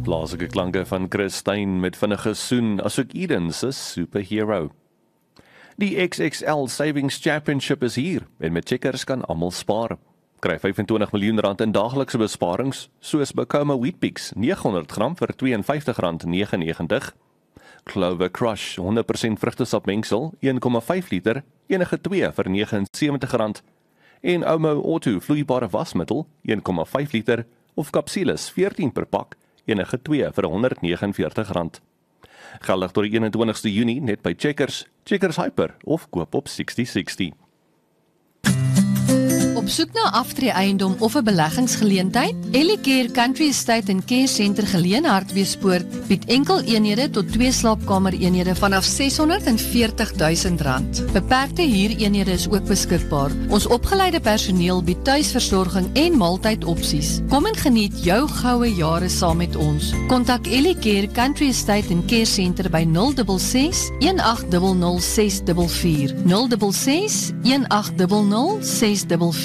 Plaaslike klanke van Chris Stein met vinnige soen, asook Eden se superhero. Die XXL Savings Championship is hier, en met Checkers kan almal spaar. Kry R25 miljoen in daaglikse besparings, soos Bokoma Weet-Bix, 900 gram vir R52,99. Clover Crush, 100% vrugtesap mengsel, 1,5 liter, enige 2 vir R79. En Omo Auto vloeibare wasmiddel, 1,5 liter, of Capsules, 14 per pak, enige 2 vir R149. Geldig tot die 21ste Junie net by Checkers, Checkers Hyper of koop op 6060. Op soek na aftreeeiendom of 'n beleggingsgeleentheid? Ellicare Country Estate and Care Center geleë in Hartbeespoort bied enkel eenhede tot 2 slaapkamereenhede vanaf R640,000. Beperkte huureenhede is ook beskikbaar. Ons opgeleide personeel bied tuisversorging en maaltydopsies. Kom en geniet jou goue jare saam met ons. Kontak Ellicare Country Estate and Care Center by 066 1800 644 066 1800 644.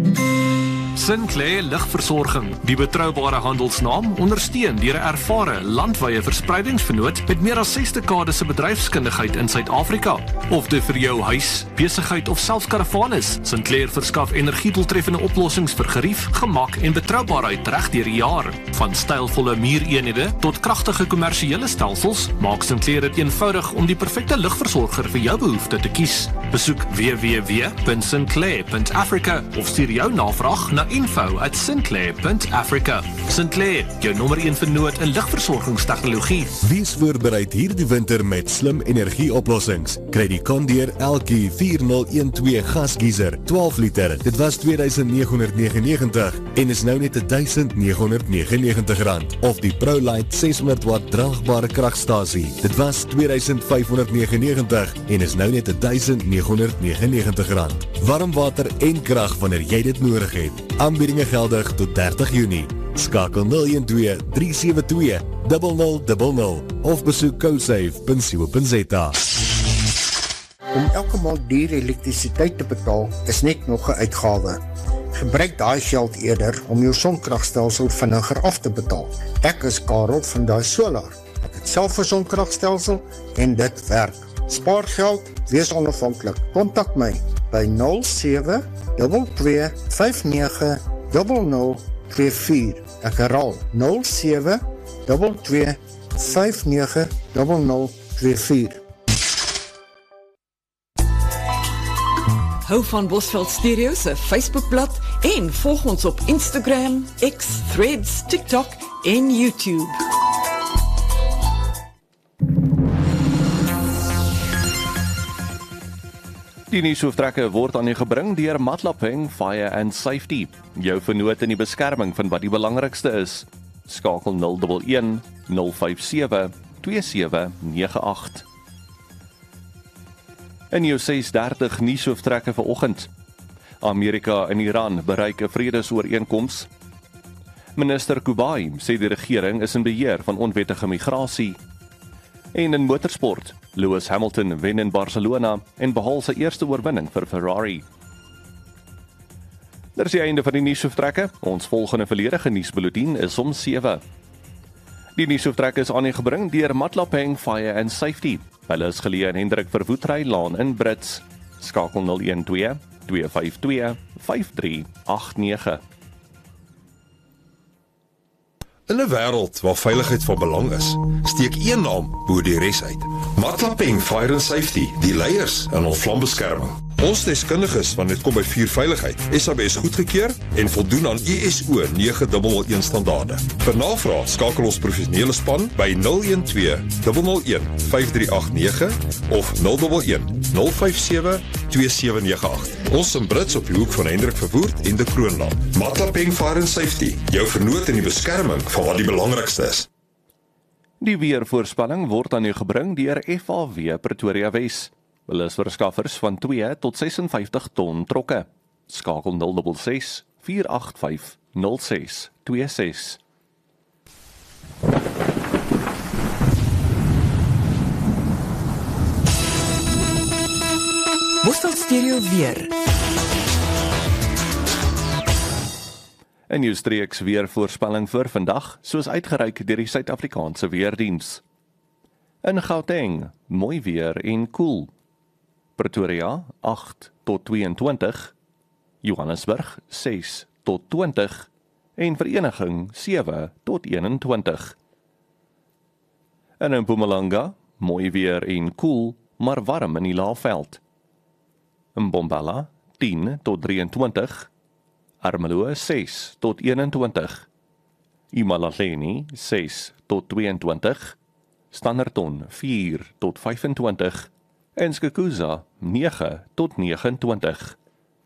Sinclair Ligversorging, die betroubare handelsnaam, ondersteun deur 'n ervare landwyse verspreidingsvernoot met meer as 6 dekades se bedryfskundigheid in Suid-Afrika. Of dit vir jou huis, besigheid of selfs karavaan is, Sinclair verskaf energiedoeltreffende oplossings vir gerief, gemak en betroubaarheid reg deur die jaar. Van stylvolle muureenhede tot kragtige kommersiële stelsels, maak Sinclair dit eenvoudig om die perfekte ligversorger vir jou behoefte te kies. Besoek www.sinclair.africa of stuur jou navraag na info@sinclair.africa. Sinclair, jou nommer 1 vernoot in ligversorgingstegnologie. Wees voorbereid hierdie winter met slim energieoplossings. Kry die Condeer LG 4012 gasgeyser, 12 liter. Dit was R2,999 en is nou net R1,999. Of die ProLight 600 watt draagbare kragstasie. Dit was R2,599 en is nou net R1,999. Warm water en krag wanneer jy dit nodig het. Aanbiedinge geldig tot 30 Junie. Skakel 012 372 0000 of besoek cosave.co.za. Om elke maand duur elektrisiteit te betaal is net nog 'n uitgawe. Gebruik daai geld eerder om jou sonkragstelsel vinniger af te betaal. Ek is Karel van Daai Solar. Ek het self 'n sonkragstelsel en dit werk. Spaar geld, wees onafhanklik. Kontak my by 0722590024. Ek herhaal 0722590024. Hou van Bosveld Stereo se Facebookblad en volg ons op Instagram, X, Threads, TikTok en YouTube. Die nuushooftrekke word aan u gebring deur Matlapeng Fire and Safety. Jou vernoot in die beskerming van wat die belangrikste is. Skakel 011 057 2798. In jou 6:30 nuushooftrekke vanoggend. Amerika en Iran bereik 'n vredesooreenkoms. Minister Kubai sê die regering is in beheer van onwettige migrasie. En in motorsport, Lewis Hamilton wen in Barcelona en behaal sy eerste oorwinning vir Ferrari. Dit is die einde van die nuushooftrekke. Ons volgende volledige nuusbulletin is om 7. Die nuushooftrekke is aan u gebring deur Matlapeng Fire and Safety. Hulle is geleë in Hendrik Verwoerdry Laan in Brits. Skakel 012 252 5389. In 'n wêreld waar veiligheid van belang is, steek een naam bo die res uit. Matlapeng Fire and Safety, die leiers in ons vlambeskerming. Ons deskundiges wanneer dit kom by vuurveiligheid, SABS goedgekeur en voldoen aan ISO 9001 standaarde. Vir navraag skakel ons professionele span by 012 001 5389 of 011 057 2798. Ons in Brits op die hoek van Hendrik Verwoerd en de Kroonlaan. Matlapeng Fire and Safety, jou vernoot in die beskerming van wat die belangrikste is. Die weervoorspelling word aan u gebring deur FAW Pretoria Wes. Hulle is verskaffers van 2 tot 56 ton trokke. Skakel 066 485 0626. Bosveld Stereo weer. En jou streeks weervoorspelling vir vandag, soos uitgereik deur die Suid-Afrikaanse Weerdiens. In Gauteng, mooi weer en koel. Pretoria, 8 tot 22. Johannesburg, 6 tot 20. En Vereniging, 7 tot 21. En in Mpumalanga, mooi weer en koel, maar warm in die Laagveld. In Bombala, 10 tot 23. Ermelo 6 tot 21. Imalaleni 6 tot 22. Standerton 4 tot 25. En Skukuza 9 tot 29.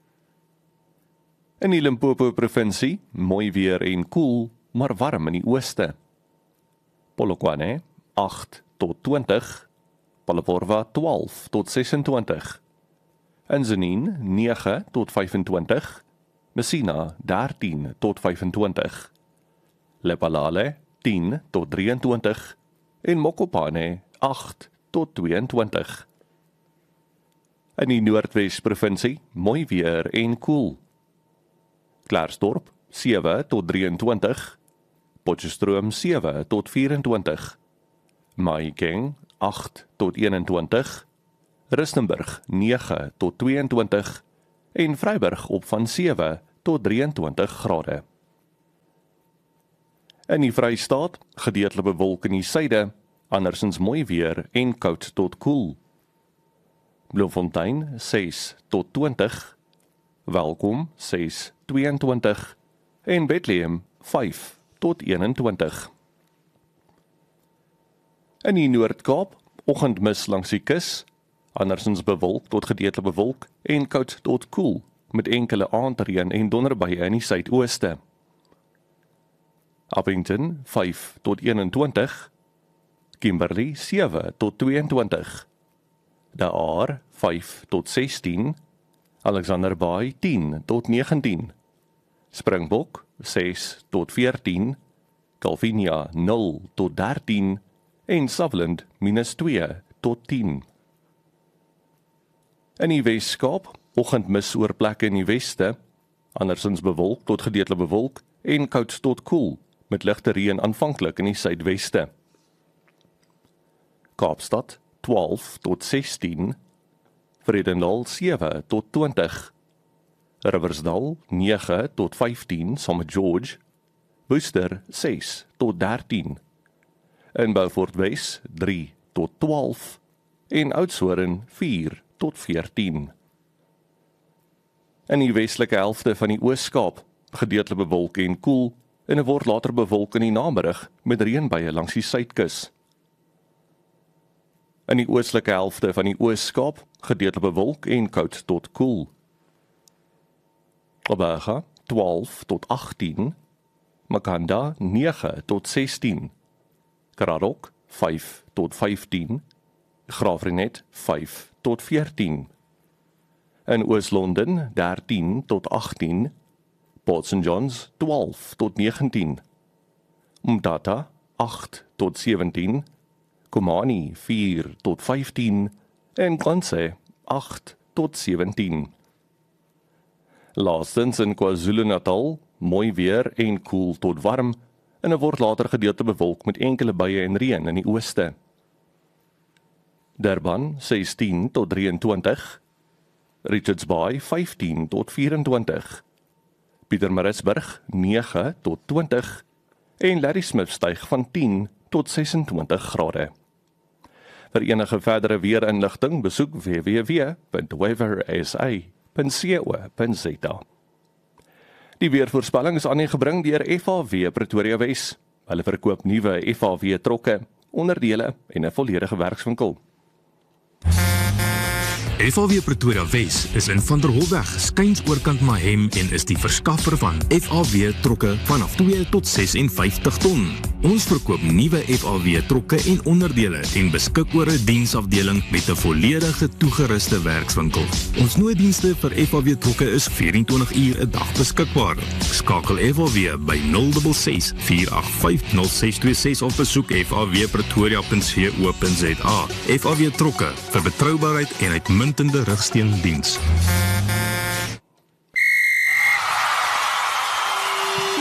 In die Limpopo provinsie, mooi weer en koel, maar warm in die ooste. Polokwane 8 tot 20. Palapurva 12 tot 26. In Zenine 9 tot 25. Messina 13 tot 25. Lephalale 10 tot 23. En Mokopane 8 tot 22. In die Noordwes-provinsie, mooi weer en koel. Klarsdorp 7 tot 23. Potchefstroom 7 tot 24. Mahikeng 8 tot 21. Rustenburg 9 tot 22. En Vryburg op van 7 tot 23 grade. In die Vrystaat, gedeeltelik bewolk in die suide, andersins mooi weer en koud tot koel. Bloemfontein 6 tot 20, Welkom 6 22 en Bethlehem 5 tot 21. In die Noord-Kaap, oggendmis langs die kus, andersins bewolk tot gedeeltelik bewolk en koud tot koel, met enkele aandreën en donderbuie in die suidooste. Appington 5 tot 21, Kimberley 7 tot 22, Daar 5 tot 16, Alexander Bay 10 tot 19, Springbok 6 tot 14, Calvinia 0 tot 13 en Sutherland -2 tot 10. In die Weskaap, oggendmis oor plekke in die weste, andersins bewolk tot gedeeltelik bewolk en koud tot koel, met ligte reën aanvanklik in die suidweste. Kaapstad 12 tot 16, Vredendal 7 tot 20, Riversdal 9 tot 15 saam met George, Worcester 6 tot 13, in Beaufort Wes 3 tot 12 en Oudtshoorn 4 tot 14. In die westelike helfte van die Oos-Kaap, gedeeltelik bewolk en koel, en het word later bewolk in die namiddag met reënbuie langs die suidkus. In die oostelike helfte van die Oos-Kaap, gedeeltelik bewolk en koud tot koel. Kaapstad 12 tot 18, Makanda 9 tot 16, Karadok 5 tot 15, Graafrenet 5 tot 14. In Oos-London 13 tot 18, Port St. John's 12 tot 19, Umtata 8 tot 17, Komani 4 tot 15 en Kranse 8 tot 17. Laastens in KwaZulu-Natal, mooi weer en koel tot warm, en word later gedeelte bewolk met enkele buie en reën in die ooste. Durban 16 tot 23, Richards Bay 15 tot 24, Pietermaritzburg 9 tot 20 en Ladysmith styg van 10 tot 26 grade. Vir enige verdere weerinligting besoek www.weathersa.co.za. Die weervoorspelling is aangebring deur FHW Pretoria Wes. Hulle verkoop nuwe FHW trokke, onderdele en 'n volledige werkswinkel. FHW Pretoria Wes is in Van der Holweg, skuins oorkant Mahem en is die verskaffer van FHW trokke vanaf 2 tot 56 ton. Ons verkoop nuwe FHW trokke en onderdele en beskik oor 'n diensafdeling met 'n volledige toegeruste werkswinkel. Ons nooddienste vir FHW trokke is 24 uur 'n dag beskikbaar. Skakel FHW by 066 485 0626 of besoek fhwpretoria.co.za. FHW trokke vir betroubaarheid en uitmuntende rigsteundiens.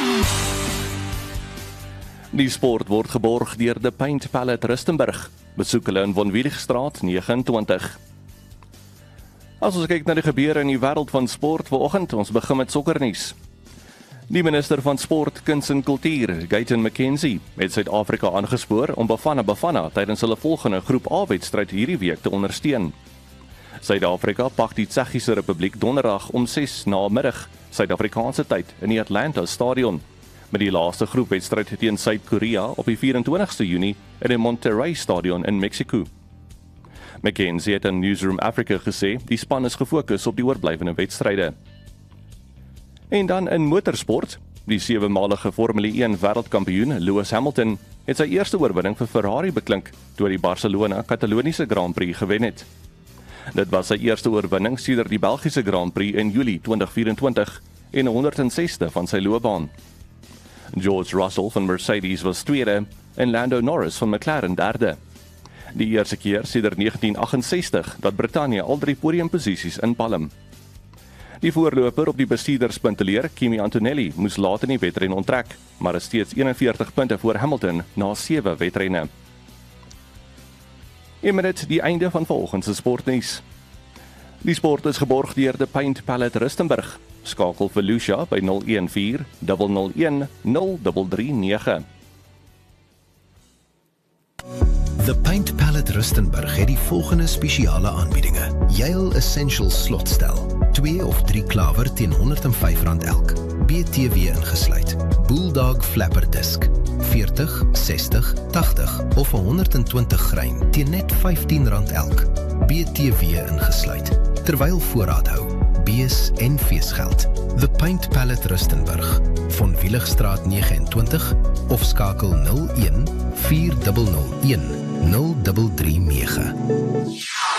Die sport word geborg deur The Paint Palette Rustenburg. Besoek hulle in Von Willigstraat 29. As ons kyk na die gebeure in die wêreld van sport vanoggend, ons begin met sokkernuus. Die minister van Sport, Kuns en Kultuur, Gayton McKenzie, het Suid-Afrika aangespoor om Bafana tydens hulle volgende groep A-wedstryd hierdie week te ondersteun. Suid-Afrika pak die Tsjechiese Republiek donderdag om 6 na middag Suid-Afrikaanse tyd in die Atlanta Stadion, met die laaste groepwedstryd teen Suid-Korea op die 24ste Junie in die Monterrey Stadion in Mexico. McKenzie het in Newsroom Africa gesê, die span is gefokus op die oorblywende wedstryde. En dan in motorsport, die 7-malige Formule 1 wêreldkampioen Lewis Hamilton het sy eerste oorwinning vir Ferrari beklink toe die Barcelona-Kataloniese Grand Prix gewen het. Dit was sy eerste oorwinning sedert die Belgiese Grand Prix in Julie 2024 en 106ste van sy loopbaan. George Russell van Mercedes was tweede en Lando Norris van McLaren derde. Die eerste keer sedert 1968 dat Britannia al 3 podiumposisies inpalm. Die voorloper op die bestuurderspunteleer, Kimi Antonelli, moes laat in die wedren onttrek, maar is steeds 41 punte voor Hamilton na 7 wedrenne. En met dit die einde van vanoggend se sportnuus. Die sport is geborg deur The Paint Palette Rustenburg. Skakel vir Lucia by 014 001 0339. The Paint Palette Rustenburg het die volgende spesiale aanbiedinge. Yale Essentials slotstel, 2 of 3 klawer teen R105 elk. BTW ingesluit. Bulldog Flapper Disc, 40, 60, 80 of 120 grein teen net R15 elk. BTW ingesluit. Terwyl voorraad hou, bees en feesgeld. The Paint Palette Rustenburg, Von Willigstraat 29 of skakel 01 4001 0339.